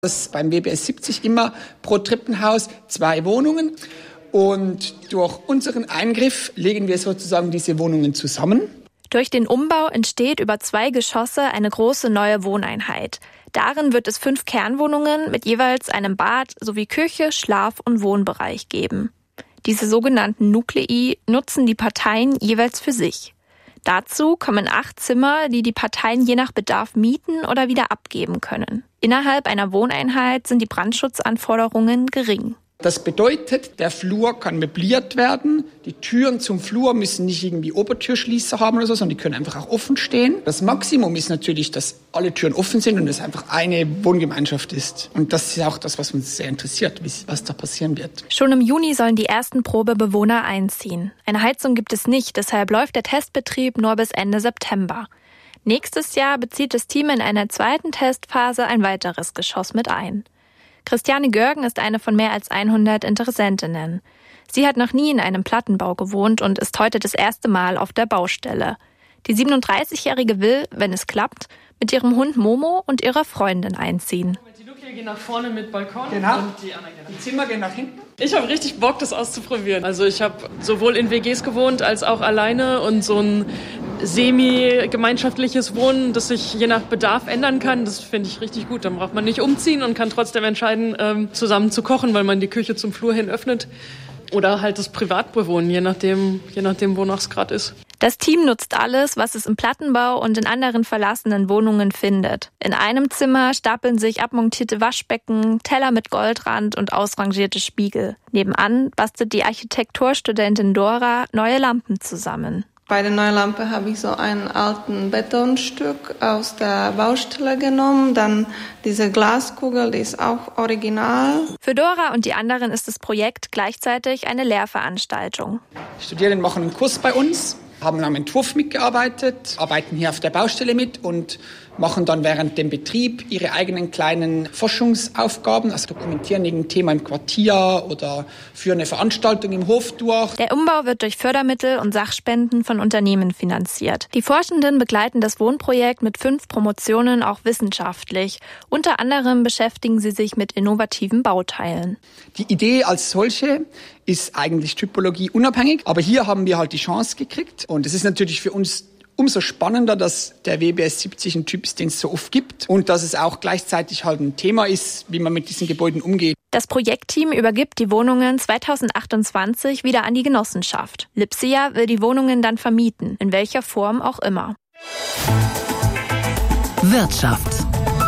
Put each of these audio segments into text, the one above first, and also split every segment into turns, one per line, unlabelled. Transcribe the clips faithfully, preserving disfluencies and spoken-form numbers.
Das beim W B S siebzig immer pro Treppenhaus zwei Wohnungen. Und durch unseren Eingriff legen wir sozusagen diese Wohnungen zusammen.
Durch den Umbau entsteht über zwei Geschosse eine große neue Wohneinheit. Darin wird es fünf Kernwohnungen mit jeweils einem Bad sowie Küche, Schlaf- und Wohnbereich geben. Diese sogenannten Nuklei nutzen die Parteien jeweils für sich. Dazu kommen acht Zimmer, die die Parteien je nach Bedarf mieten oder wieder abgeben können. Innerhalb einer Wohneinheit sind die Brandschutzanforderungen gering.
Das bedeutet, der Flur kann möbliert werden. Die Türen zum Flur müssen nicht irgendwie Obertürschließer haben oder so, sondern die können einfach auch offen stehen. Das Maximum ist natürlich, dass alle Türen offen sind und es einfach eine Wohngemeinschaft ist. Und das ist auch das, was uns sehr interessiert, was da passieren wird.
Schon im Juni sollen die ersten Probebewohner einziehen. Eine Heizung gibt es nicht, deshalb läuft der Testbetrieb nur bis Ende September. Nächstes Jahr bezieht das Team in einer zweiten Testphase ein weiteres Geschoss mit ein. Christiane Görgen ist eine von mehr als hundert Interessentinnen. Sie hat noch nie in einem Plattenbau gewohnt und ist heute das erste Mal auf der Baustelle. Die siebenunddreißigjährige will, wenn es klappt, mit ihrem Hund Momo und ihrer Freundin einziehen.
Die Lucia geht nach vorne mit Balkon
genau.
und die Anna geht nach
Die Zimmer gehen nach hinten.
Ich habe richtig Bock, das auszuprobieren. Also ich habe sowohl in W Gs gewohnt als auch alleine und so ein semi-gemeinschaftliches Wohnen, das sich je nach Bedarf ändern kann, das finde ich richtig gut. Dann braucht man nicht umziehen und kann trotzdem entscheiden, ähm, zusammen zu kochen, weil man die Küche zum Flur hin öffnet. Oder halt das Privatbewohnen, je nachdem, je nachdem, wonach es gerade ist.
Das Team nutzt alles, was es im Plattenbau und in anderen verlassenen Wohnungen findet. In einem Zimmer stapeln sich abmontierte Waschbecken, Teller mit Goldrand und ausrangierte Spiegel. Nebenan bastelt die Architekturstudentin Dora neue Lampen zusammen.
Bei der neuen Lampe habe ich so einen alten Betonstück aus der Baustelle genommen. Dann diese Glaskugel, die ist auch original.
Für Dora und die anderen ist das Projekt gleichzeitig eine Lehrveranstaltung.
Studierende machen einen Kurs bei uns, haben am Entwurf mitgearbeitet, arbeiten hier auf der Baustelle mit und machen dann während dem Betrieb ihre eigenen kleinen Forschungsaufgaben, also dokumentieren irgendein Thema im Quartier oder führen eine Veranstaltung im Hof durch.
Der Umbau wird durch Fördermittel und Sachspenden von Unternehmen finanziert. Die Forschenden begleiten das Wohnprojekt mit fünf Promotionen auch wissenschaftlich. Unter anderem beschäftigen sie sich mit innovativen Bauteilen.
Die Idee als solche ist eigentlich Typologie unabhängig, aber hier haben wir halt die Chance gekriegt und es ist natürlich für uns umso spannender, dass der W B S siebzig ein Typ ist, den es so oft gibt und dass es auch gleichzeitig halt ein Thema ist, wie man mit diesen Gebäuden umgeht.
Das Projektteam übergibt die Wohnungen zweitausendachtundzwanzig wieder an die Genossenschaft. Lipsia will die Wohnungen dann vermieten, in welcher Form auch immer.
Wirtschaft.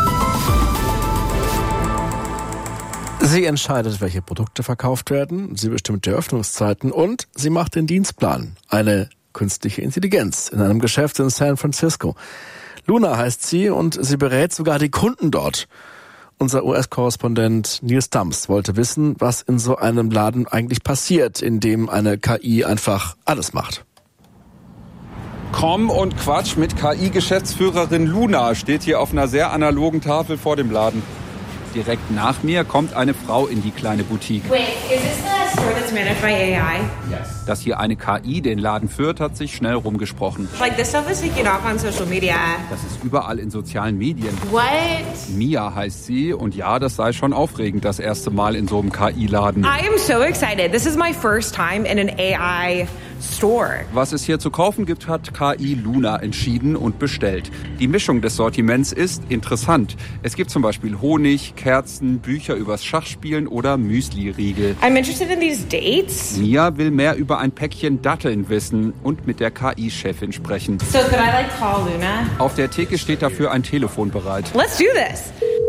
Sie entscheidet, welche Produkte verkauft werden, sie bestimmt die Öffnungszeiten und sie macht den Dienstplan. Eine künstliche Intelligenz in einem Geschäft in San Francisco. Luna heißt sie und sie berät sogar die Kunden dort. Unser U S-Korrespondent Nils Dams wollte wissen, was in so einem Laden eigentlich passiert, in dem eine K I einfach alles macht.
Komm und Quatsch mit K I-Geschäftsführerin Luna steht hier auf einer sehr analogen Tafel vor dem Laden. Direkt nach mir kommt eine Frau in die kleine Boutique.
Wait, is this the store that's managed by A I?
Yes. Dass hier eine K I den Laden führt, hat sich schnell rumgesprochen.
Like this stuff is taking off on social media.
Das ist überall in sozialen Medien.
What?
Mia heißt sie und ja, das sei schon aufregend, das erste Mal in so einem K I-Laden.
I am so excited. This is my first time in an A I store.
Was es hier zu kaufen gibt, hat K I Luna entschieden und bestellt. Die Mischung des Sortiments ist interessant. Es gibt zum Beispiel Honig, Kerzen, Bücher übers Schachspielen oder Müsli-Riegel.
I'm interested in these dates.
Mia will mehr über ein Päckchen Datteln wissen und mit der K I-Chefin sprechen.
So could I like call Luna?
Auf der Theke steht dafür ein Telefon bereit.
Let's do this.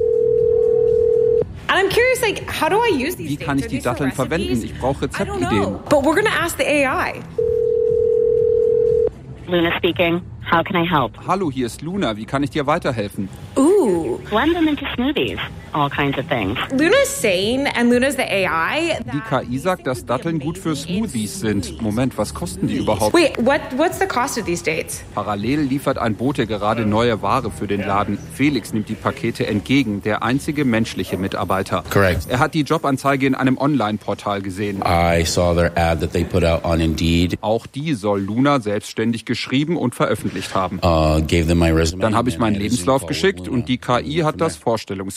And I'm curious, like, how do I use these
Wie kann ich die Datteln verwenden? Ich brauche Rezeptideen.
But we're gonna ask the A I.
Luna speaking. How can I help?
Hallo, hier ist Luna. Wie kann ich dir weiterhelfen?
Ooh.
Blend them into smoothies. All kinds of things.
Luna's sane and Luna's the A I.
Die K I sagt, dass Datteln gut für Smoothies sind. Moment, was kosten die überhaupt?
Wait, what, what's the cost of these dates?
Parallel liefert ein Bote gerade neue Ware für den Laden. Felix nimmt die Pakete entgegen, der einzige menschliche Mitarbeiter.
Correct.
Er hat die Jobanzeige in einem Online-Portal gesehen.
I saw their ad that they put out on Indeed.
Auch die soll Luna selbstständig geschrieben und veröffentlicht haben.
Uh, gave them my resume.
Dann habe ich meinen Lebenslauf geschickt und die K I hat das Vorstellungsgespräch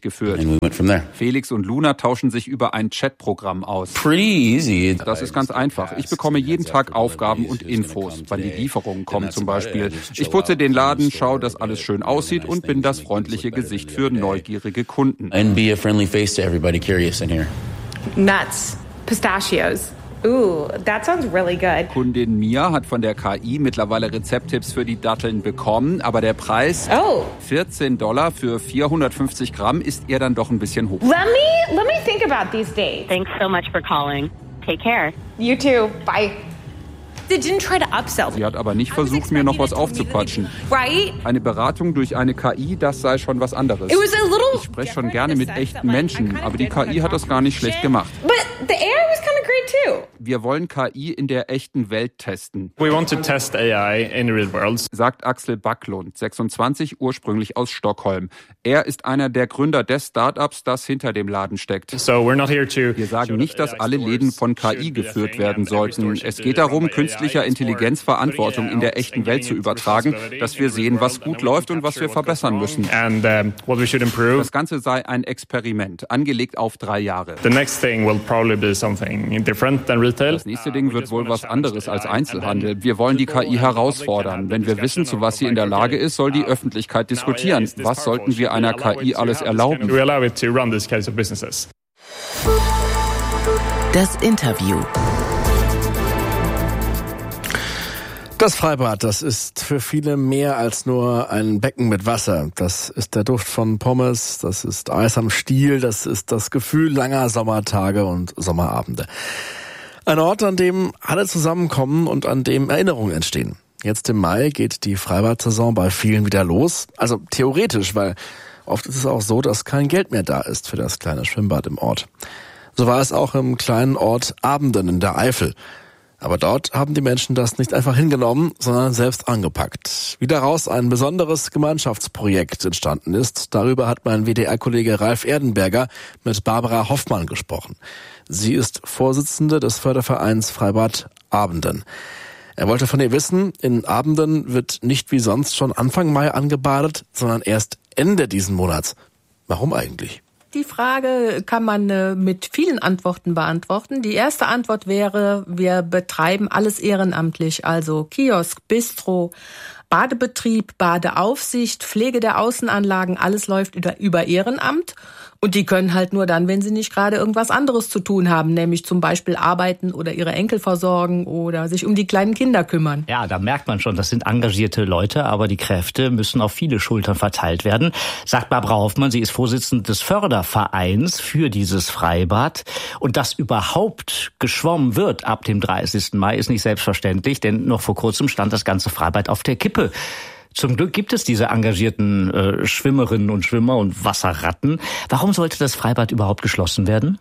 durchgeführt.
And we went from there.
Felix und Luna tauschen sich über ein Chatprogramm aus.
Pretty easy.
Das ist ganz einfach. Ich bekomme jeden Tag Aufgaben und Infos, wann die Lieferungen kommen zum Beispiel. Ich putze den Laden, schaue, dass alles schön aussieht und bin das freundliche Gesicht für neugierige Kunden.
And be a friendly face to everybody curious in here.
Nuts. Pistachios. Ooh, that sounds really good.
Kundin Mia hat von der K I mittlerweile Rezepttipps für die Datteln bekommen, aber der Preis,
oh.
vierzehn Dollar für vierhundertfünfzig Gramm, ist ihr dann doch ein bisschen hoch.
Let me, let me think about these dates.
Thanks so much for calling. Take care.
You too. Bye. They didn't try to upsell.
Sie hat aber nicht versucht, mir noch was aufzuquatschen.
Right?
Eine Beratung durch eine K I, das sei schon was anderes.
It was a little
ich spreche schon gerne mit echten Menschen, aber die K I hat das gar nicht schlecht gemacht.
But the A I was kind of great too.
Wir wollen K I in der echten Welt testen.
We want to test A I in the real world,
sagt Axel Backlund, sechsundzwanzig, ursprünglich aus Stockholm. Er ist einer der Gründer des Startups, das hinter dem Laden steckt.
So we're not here to
Wir sagen nicht, dass alle Läden von K I geführt werden sollten. Es geht darum, künstlicher Intelligenz Verantwortung in der echten Welt zu übertragen, dass wir sehen, was gut läuft und was wir verbessern müssen. Das Ganze sei ein Experiment, angelegt auf drei Jahre.
The next thing will probably be something different than retail.
Das nächste Ding wird wohl was anderes als Einzelhandel. Wir wollen die K I herausfordern. Wenn wir wissen, zu was sie in der Lage ist, soll die Öffentlichkeit diskutieren. Was sollten wir einer K I alles erlauben?
Das Interview.
Das Freibad, das ist für viele mehr als nur ein Becken mit Wasser. Das ist der Duft von Pommes, das ist Eis am Stiel, das ist das Gefühl langer Sommertage und Sommerabende. Ein Ort, an dem alle zusammenkommen und an dem Erinnerungen entstehen. Jetzt im Mai geht die Freibad-Saison bei vielen wieder los. Also theoretisch, weil oft ist es auch so, dass kein Geld mehr da ist für das kleine Schwimmbad im Ort. So war es auch im kleinen Ort Abenden in der Eifel. Aber dort haben die Menschen das nicht einfach hingenommen, sondern selbst angepackt. Wie daraus ein besonderes Gemeinschaftsprojekt entstanden ist, darüber hat mein W D R-Kollege Ralf Erdenberger mit Barbara Hoffmann gesprochen. Sie ist Vorsitzende des Fördervereins Freibad Abenden. Er wollte von ihr wissen, in Abenden wird nicht wie sonst schon Anfang Mai angebadet, sondern erst Ende diesen Monats. Warum eigentlich?
Die Frage kann man mit vielen Antworten beantworten. Die erste Antwort wäre, wir betreiben alles ehrenamtlich, also Kiosk, Bistro, Badebetrieb, Badeaufsicht, Pflege der Außenanlagen, alles läuft über Ehrenamt. Und die können halt nur dann, wenn sie nicht gerade irgendwas anderes zu tun haben, nämlich zum Beispiel arbeiten oder ihre Enkel versorgen oder sich um die kleinen Kinder kümmern.
Ja, da merkt man schon, das sind engagierte Leute, aber die Kräfte müssen auf viele Schultern verteilt werden, sagt Barbara Hoffmann. Sie ist Vorsitzende des Fördervereins für dieses Freibad. Und dass überhaupt geschwommen wird ab dem dreißigsten Mai ist nicht selbstverständlich, denn noch vor kurzem stand das ganze Freibad auf der Kippe. Zum Glück gibt es diese engagierten äh, Schwimmerinnen und Schwimmer und Wasserratten. Warum sollte das Freibad überhaupt geschlossen werden?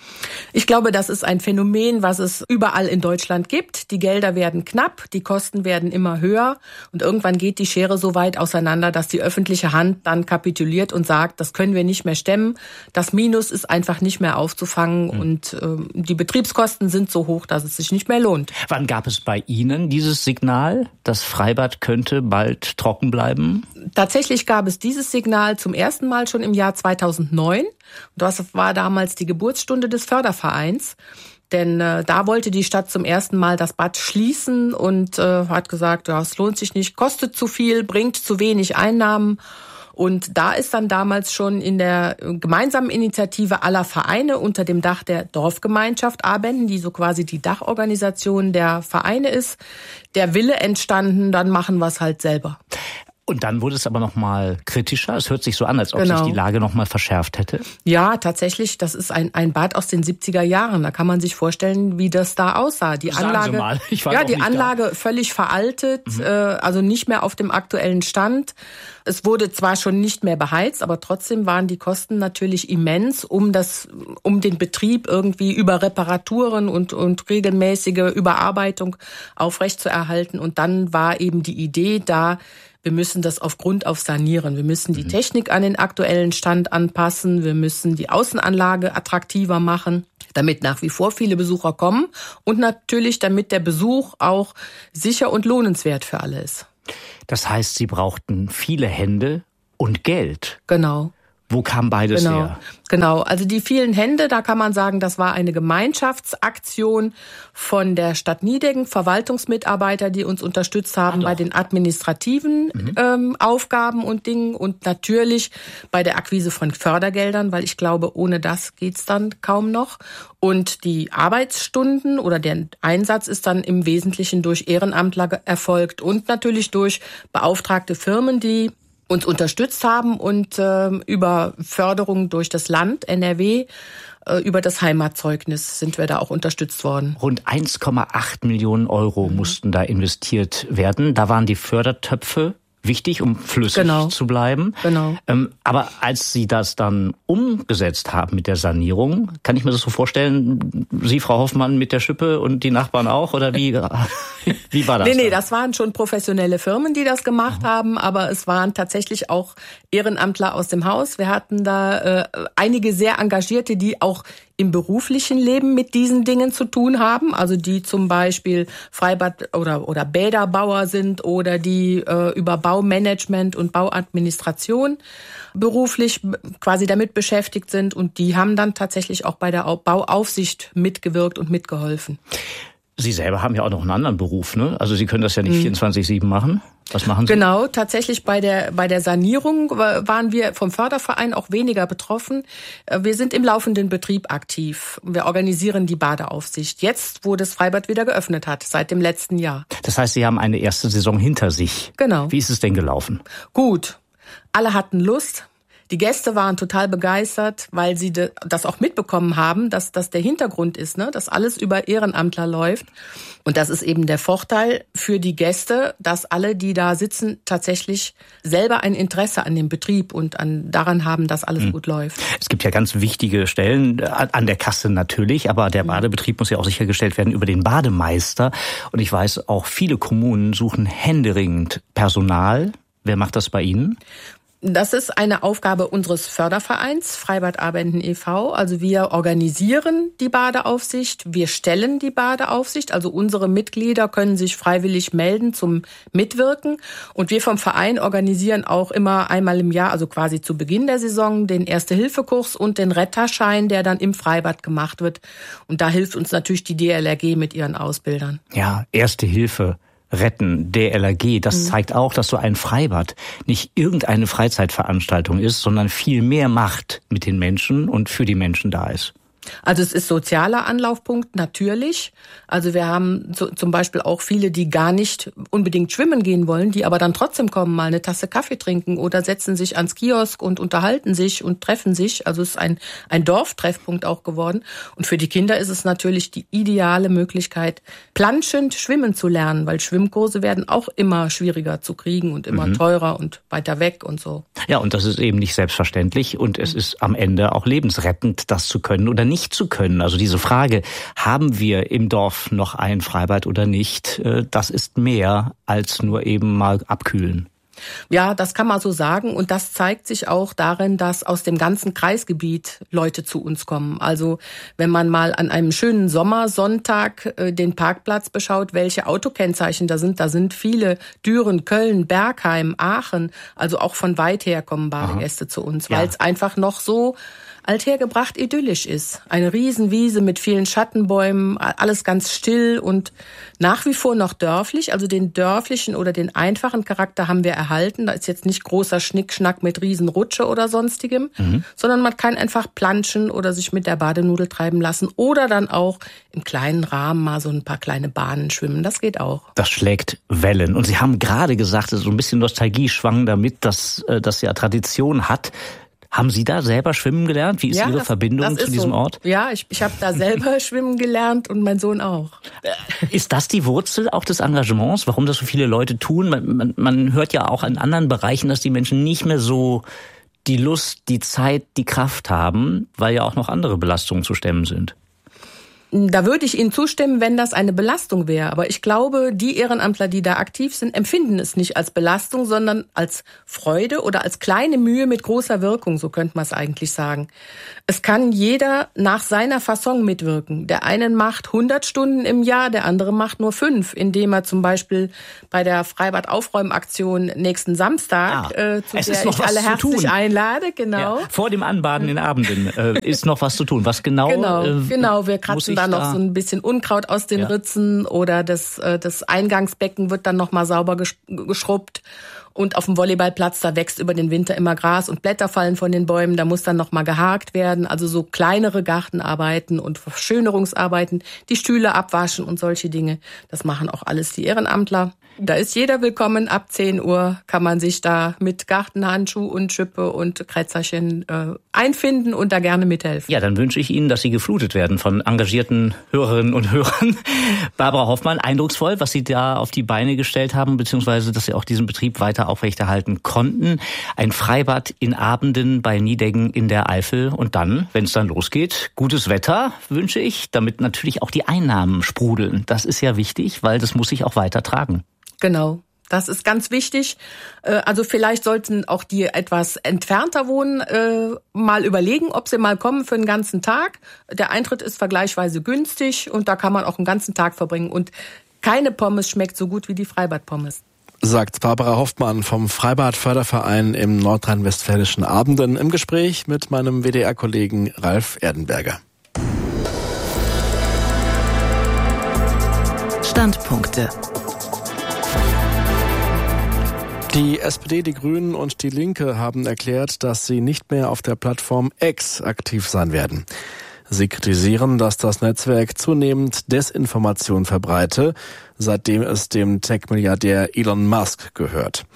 Ich glaube, das ist ein Phänomen, was es überall in Deutschland gibt. Die Gelder werden knapp, die Kosten werden immer höher und irgendwann geht die Schere so weit auseinander, dass die öffentliche Hand dann kapituliert und sagt, das können wir nicht mehr stemmen. Das Minus ist einfach nicht mehr aufzufangen mhm. und äh, die Betriebskosten sind so hoch, dass es sich nicht mehr lohnt.
Wann gab es bei Ihnen dieses Signal, das Freibad könnte bald trocken bleiben?
Tatsächlich gab es dieses Signal zum ersten Mal schon im Jahr zweitausendneun. Das war damals die Geburtsstunde des Fördervereins. Denn äh, da wollte die Stadt zum ersten Mal das Bad schließen und äh, hat gesagt, ja, es lohnt sich nicht, kostet zu viel, bringt zu wenig Einnahmen. Und da ist dann damals schon in der gemeinsamen Initiative aller Vereine unter dem Dach der Dorfgemeinschaft Abenden, die so quasi die Dachorganisation der Vereine ist, der Wille entstanden, dann machen wir es halt selber.
Und dann wurde es aber noch mal kritischer. Es hört sich so an, als ob
genau.
sich die Lage noch mal verschärft hätte.
Ja, tatsächlich. Das ist ein, ein Bad aus den siebziger Jahren. Da kann man sich vorstellen, wie das da aussah. Die
Sagen
Anlage,
Sie mal. Ich war
ja,
auch
die
nicht
Anlage
da.
völlig veraltet, mhm. äh, also nicht mehr auf dem aktuellen Stand. Es wurde zwar schon nicht mehr beheizt, aber trotzdem waren die Kosten natürlich immens, um das, um den Betrieb irgendwie über Reparaturen und und regelmäßige Überarbeitung aufrechtzuerhalten. Und dann war eben die Idee da, wir müssen das auf Grund auf sanieren. Wir müssen die Technik an den aktuellen Stand anpassen. Wir müssen die Außenanlage attraktiver machen, damit nach wie vor viele Besucher kommen und natürlich damit der Besuch auch sicher und lohnenswert für alle ist.
Das heißt, Sie brauchten viele Hände und Geld.
Genau.
Wo kam beides
genau.
her?
Genau, also die vielen Hände, da kann man sagen, das war eine Gemeinschaftsaktion von der Stadt Nideggen, Verwaltungsmitarbeiter, die uns unterstützt haben bei den administrativen mhm. ähm, Aufgaben und Dingen und natürlich bei der Akquise von Fördergeldern, weil ich glaube, ohne das geht's dann kaum noch. Und die Arbeitsstunden oder der Einsatz ist dann im Wesentlichen durch Ehrenamtler erfolgt und natürlich durch beauftragte Firmen, die uns unterstützt haben und äh, über Förderung durch das Land, N R W, äh, über das Heimatzeugnis sind wir da auch unterstützt worden.
Rund eins Komma acht Millionen Euro mhm. mussten da investiert werden. Da waren die Fördertöpfe wichtig, um flüssig
genau.
zu bleiben.
Genau.
Ähm, aber als Sie das dann umgesetzt haben mit der Sanierung, kann ich mir das so vorstellen, Sie, Frau Hoffmann, mit der Schippe und die Nachbarn auch? Oder wie, wie war das?
Nee, nee, das waren schon professionelle Firmen, die das gemacht mhm. haben, aber es waren tatsächlich auch Ehrenamtler aus dem Haus. Wir hatten da äh, einige sehr Engagierte, die auch im beruflichen Leben mit diesen Dingen zu tun haben, also die zum Beispiel Freibad- oder oder Bäderbauer sind oder die äh, über Baumanagement und Bauadministration beruflich quasi damit beschäftigt sind und die haben dann tatsächlich auch bei der Bauaufsicht mitgewirkt und mitgeholfen.
Sie selber haben ja auch noch einen anderen Beruf, ne? Also Sie können das ja nicht vierundzwanzig sieben machen. Was machen Sie?
Genau, tatsächlich bei der bei der Sanierung waren wir vom Förderverein auch weniger betroffen. Wir sind im laufenden Betrieb aktiv. Wir organisieren die Badeaufsicht. Jetzt, wo das Freibad wieder geöffnet hat, seit dem letzten Jahr.
Das heißt, Sie haben eine erste Saison hinter sich.
Genau.
Wie ist es denn gelaufen?
Gut. Alle hatten Lust. Die Gäste waren total begeistert, weil sie das auch mitbekommen haben, dass das der Hintergrund ist, ne, dass alles über Ehrenamtler läuft. Und das ist eben der Vorteil für die Gäste, dass alle, die da sitzen, tatsächlich selber ein Interesse an dem Betrieb und an daran haben, dass alles mhm. gut läuft.
Es gibt ja ganz wichtige Stellen an der Kasse natürlich, aber der Badebetrieb muss ja auch sichergestellt werden über den Bademeister. Und ich weiß, auch viele Kommunen suchen händeringend Personal. Wer macht das bei Ihnen?
Das ist eine Aufgabe unseres Fördervereins, Freibad Abenden e V Also wir organisieren die Badeaufsicht, wir stellen die Badeaufsicht. Also unsere Mitglieder können sich freiwillig melden zum Mitwirken. Und wir vom Verein organisieren auch immer einmal im Jahr, also quasi zu Beginn der Saison, den Erste-Hilfe-Kurs und den Retterschein, der dann im Freibad gemacht wird. Und da hilft uns natürlich die D L R G mit ihren Ausbildern.
Ja, Erste Hilfe. Retten, D L R G, das mhm. zeigt auch, dass so ein Freibad nicht irgendeine Freizeitveranstaltung ist, sondern viel mehr Macht mit den Menschen und für die Menschen da ist.
Also es ist sozialer Anlaufpunkt, natürlich. Also wir haben so, zum Beispiel auch viele, die gar nicht unbedingt schwimmen gehen wollen, die aber dann trotzdem kommen, mal eine Tasse Kaffee trinken oder setzen sich ans Kiosk und unterhalten sich und treffen sich. Also es ist ein, ein Dorftreffpunkt auch geworden. Und für die Kinder ist es natürlich die ideale Möglichkeit, planschend schwimmen zu lernen, weil Schwimmkurse werden auch immer schwieriger zu kriegen und immer mhm. teurer und weiter weg und so.
Ja, und das ist eben nicht selbstverständlich und es ist am Ende auch lebensrettend, das zu können oder nicht. nicht zu können. Also diese Frage, haben wir im Dorf noch ein Freibad oder nicht, das ist mehr als nur eben mal abkühlen.
Ja, das kann man so sagen und das zeigt sich auch darin, dass aus dem ganzen Kreisgebiet Leute zu uns kommen. Also wenn man mal an einem schönen Sommersonntag äh, den Parkplatz beschaut, welche Autokennzeichen da sind, da sind viele Düren, Köln, Bergheim, Aachen, also auch von weit her kommen Badegäste Aha. zu uns, weil es ja. einfach noch so althergebracht idyllisch ist. Eine Riesenwiese mit vielen Schattenbäumen, alles ganz still und nach wie vor noch dörflich. Also den dörflichen oder den einfachen Charakter haben wir erhalten. Da ist jetzt nicht großer Schnickschnack mit Riesenrutsche oder sonstigem, mhm. sondern man kann einfach planschen oder sich mit der Badenudel treiben lassen oder dann auch im kleinen Rahmen mal so ein paar kleine Bahnen schwimmen. Das geht auch.
Das schlägt Wellen. Und Sie haben gerade gesagt, so ein bisschen Nostalgie schwang damit, dass das ja Tradition hat. Haben Sie da selber schwimmen gelernt? Wie ist ja, Ihre das, Verbindung das ist zu diesem so. Ort?
Ja, ich, ich habe da selber schwimmen gelernt und mein Sohn auch.
Ist das die Wurzel auch des Engagements, warum das so viele Leute tun? Man, man, man hört ja auch in anderen Bereichen, dass die Menschen nicht mehr so die Lust, die Zeit, die Kraft haben, weil ja auch noch andere Belastungen zu stemmen sind.
Da würde ich Ihnen zustimmen, wenn das eine Belastung wäre. Aber ich glaube, die Ehrenamtler, die da aktiv sind, empfinden es nicht als Belastung, sondern als Freude oder als kleine Mühe mit großer Wirkung, so könnte man es eigentlich sagen. Es kann jeder nach seiner Fasson mitwirken. Der eine macht hundert Stunden im Jahr, der andere macht nur fünf, indem er zum Beispiel bei der Freibad-Aufräumaktion nächsten Samstag,
ah,
äh, zu der ich alle herzlich einlade, genau.
Ja, vor dem Anbaden in Abenden äh, ist noch was zu tun. Was genau?
Genau,
äh,
genau. Wir kratzen da noch so ein bisschen Unkraut aus den
ja.
Ritzen oder das, das Eingangsbecken wird dann nochmal sauber geschrubbt. Und auf dem Volleyballplatz, da wächst über den Winter immer Gras und Blätter fallen von den Bäumen. Da muss dann nochmal gehakt werden. Also so kleinere Gartenarbeiten und Verschönerungsarbeiten, die Stühle abwaschen und solche Dinge. Das machen auch alles die Ehrenamtler. Da ist jeder willkommen. Ab zehn Uhr kann man sich da mit Gartenhandschuh und Schippe und Kreuzerchen äh, einfinden und da gerne mithelfen.
Ja, dann wünsche ich Ihnen, dass Sie geflutet werden von engagierten Hörerinnen und Hörern. Barbara Hoffmann, eindrucksvoll, was Sie da auf die Beine gestellt haben, beziehungsweise, dass Sie auch diesen Betrieb weiter aufrechterhalten konnten. Ein Freibad in Abenden bei Nideggen in der Eifel. Und dann, wenn es dann losgeht, gutes Wetter wünsche ich, damit natürlich auch die Einnahmen sprudeln. Das ist ja wichtig, weil das muss sich auch weiter tragen.
Genau. Das ist ganz wichtig. Also vielleicht sollten auch die etwas entfernter wohnen, mal überlegen, ob sie mal kommen für einen ganzen Tag. Der Eintritt ist vergleichsweise günstig und da kann man auch einen ganzen Tag verbringen. Und keine Pommes schmeckt so gut wie die Freibad-Pommes.
Sagt Barbara Hoffmann vom Freibad-Förderverein im nordrhein-westfälischen Abenden im Gespräch mit meinem W D R-Kollegen Ralf Erdenberger.
Standpunkte.
Die S P D, die Grünen und die Linke haben erklärt, dass sie nicht mehr auf der Plattform X aktiv sein werden. Sie kritisieren, dass das Netzwerk zunehmend Desinformation verbreite, seitdem es dem Tech-Milliardär Elon Musk gehört.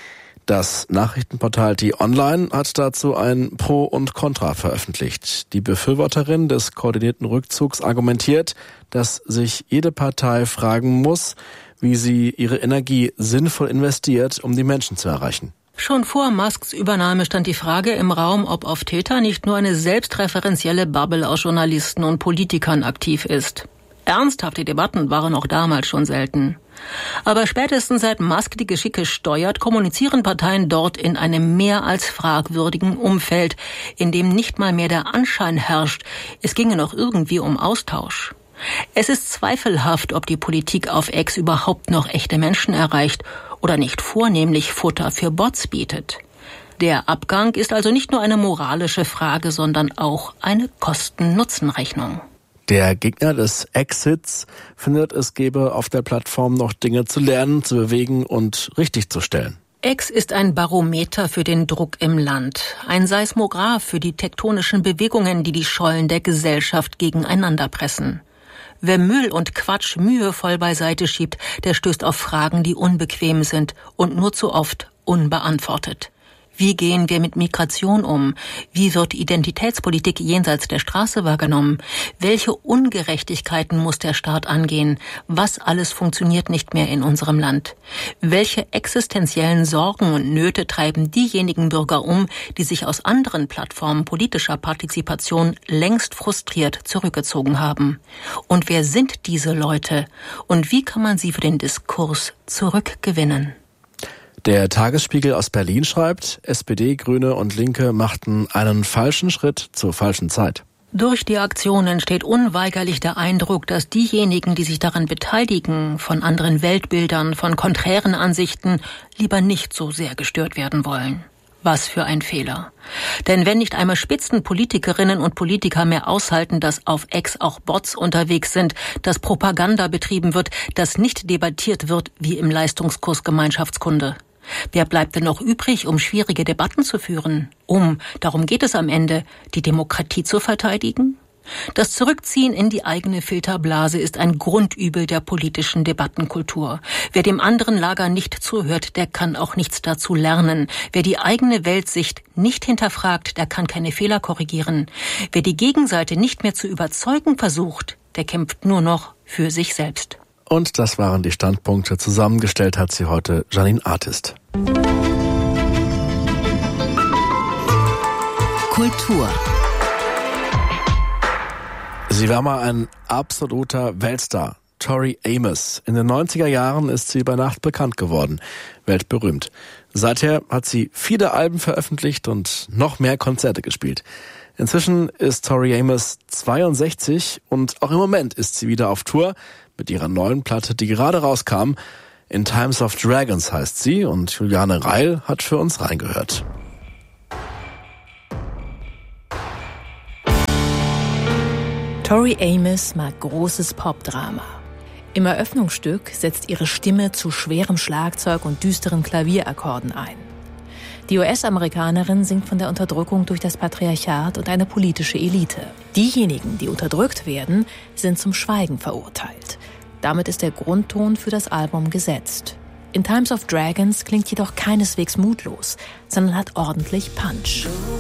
Das Nachrichtenportal T-Online hat dazu ein Pro und Contra veröffentlicht. Die Befürworterin des koordinierten Rückzugs argumentiert, dass sich jede Partei fragen muss, wie sie ihre Energie sinnvoll investiert, um die Menschen zu erreichen.
Schon vor Musks Übernahme stand die Frage im Raum, ob auf Twitter nicht nur eine selbstreferenzielle Bubble aus Journalisten und Politikern aktiv ist. Ernsthafte Debatten waren auch damals schon selten. Aber spätestens seit Musk die Geschicke steuert, kommunizieren Parteien dort in einem mehr als fragwürdigen Umfeld, in dem nicht mal mehr der Anschein herrscht, es ginge noch irgendwie um Austausch. Es ist zweifelhaft, ob die Politik auf X überhaupt noch echte Menschen erreicht oder nicht vornehmlich Futter für Bots bietet. Der Abgang ist also nicht nur eine moralische Frage, sondern auch eine Kosten-Nutzen-Rechnung.
Der Gegner des Exits findet, es gebe auf der Plattform noch Dinge zu lernen, zu bewegen und richtig zu stellen.
X ist ein Barometer für den Druck im Land, ein Seismograph für die tektonischen Bewegungen, die die Schollen der Gesellschaft gegeneinander pressen. Wer Müll und Quatsch mühevoll beiseite schiebt, der stößt auf Fragen, die unbequem sind und nur zu oft unbeantwortet. Wie gehen wir mit Migration um? Wie wird Identitätspolitik jenseits der Straße wahrgenommen? Welche Ungerechtigkeiten muss der Staat angehen? Was alles funktioniert nicht mehr in unserem Land? Welche existenziellen Sorgen und Nöte treiben diejenigen Bürger um, die sich aus anderen Plattformen politischer Partizipation längst frustriert zurückgezogen haben? Und wer sind diese Leute? Und wie kann man sie für den Diskurs zurückgewinnen?
Der Tagesspiegel aus Berlin schreibt, S P D, Grüne und Linke machten einen falschen Schritt zur falschen Zeit.
Durch die Aktion entsteht unweigerlich der Eindruck, dass diejenigen, die sich daran beteiligen, von anderen Weltbildern, von konträren Ansichten, lieber nicht so sehr gestört werden wollen. Was für ein Fehler. Denn wenn nicht einmal Spitzenpolitikerinnen und Politiker mehr aushalten, dass auf X auch Bots unterwegs sind, dass Propaganda betrieben wird, dass nicht debattiert wird wie im Leistungskurs Gemeinschaftskunde. Wer bleibt denn noch übrig, um schwierige Debatten zu führen? Um, darum geht es am Ende, die Demokratie zu verteidigen? Das Zurückziehen in die eigene Filterblase ist ein Grundübel der politischen Debattenkultur. Wer dem anderen Lager nicht zuhört, der kann auch nichts dazu lernen. Wer die eigene Weltsicht nicht hinterfragt, der kann keine Fehler korrigieren. Wer die Gegenseite nicht mehr zu überzeugen versucht, der kämpft nur noch für sich selbst.
Und das waren die Standpunkte. Zusammengestellt hat sie heute Janine Artist.
Kultur.
Sie war mal ein absoluter Weltstar. Tori Amos. In den neunziger Jahren ist sie über Nacht bekannt geworden. Weltberühmt. Seither hat sie viele Alben veröffentlicht und noch mehr Konzerte gespielt. Inzwischen ist Tori Amos zweiundsechzig und auch im Moment ist sie wieder auf Tour mit ihrer neuen Platte, die gerade rauskam. In Times of Dragons heißt sie und Juliane Reil hat für uns reingehört.
Tori Amos mag großes Popdrama. Im Eröffnungsstück setzt ihre Stimme zu schwerem Schlagzeug und düsteren Klavierakkorden ein. Die U S-Amerikanerin singt von der Unterdrückung durch das Patriarchat und eine politische Elite. Diejenigen, die unterdrückt werden, sind zum Schweigen verurteilt. Damit ist der Grundton für das Album gesetzt. In Times of Dragons klingt jedoch keineswegs mutlos, sondern hat ordentlich Punch.